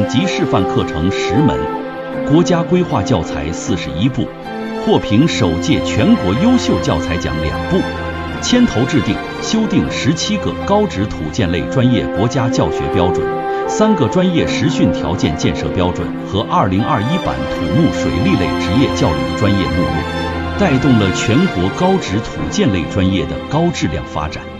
级示范课程10门，国家规划教材41部，获评首届全国优秀教材奖2部，牵头制定、修订17个高职土建类专业国家教学标准、3个专业实训条件建设标准和2021版土木水利类职业教育专业目录，带动了全国高职土建类专业的高质量发展。